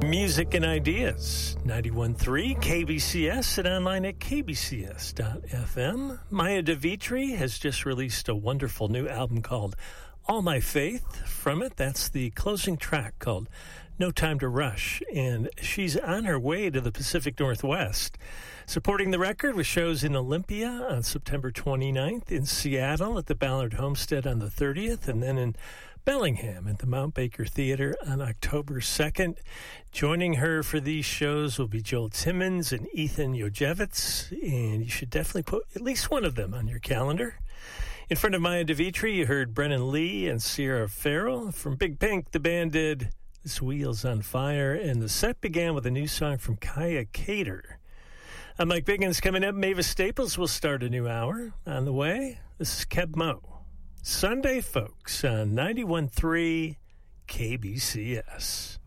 Music and ideas, 91.3 KBCS and online at kbcs.fm. Maya DeVitri has just released a wonderful new album called All My Faith. From it, that's the closing track called No Time to Rush, and she's on her way to the Pacific Northwest. Supporting the record with shows in Olympia on September 29th, in Seattle at the Ballard Homestead on the 30th, and then in Bellingham at the Mount Baker Theater on October 2nd. Joining her for these shows will be Joel Timmons and Ethan Yojevitz, and you should definitely put at least one of them on your calendar. In front of Maya DeVitri, you heard Brennan Lee and Sierra Farrell. From Big Pink, the band did This Wheel's on Fire, and the set began with a new song from Kaya Cater. I'm Mike Biggins. Coming up, Mavis Staples will start a new hour. On the way, this is Keb Mo. Sunday Folks on 91.3 KBCS.